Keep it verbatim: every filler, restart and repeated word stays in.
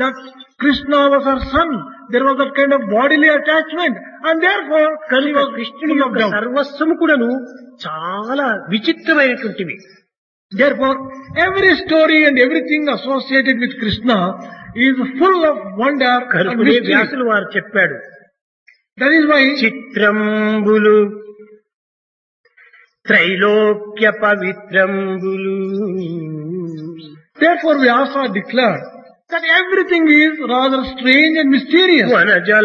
that Krishna was her son. There was that kind of bodily attachment, and therefore she కనుక was కృష్ణుని full of యొక్క doubt. సర్వస్వము కూడాను చాలా విచిత్రమైనటువంటివి. Therefore, every story and everything associated with Krishna is full of wonder and కనుకనే mystery. వ్యాసులు వారు చెప్పాడు, That is why చిత్రంబులు Trailokya పవిత్రంబులు. Therefore Vyasa declared that everything is rather strange and mysterious. Vanaja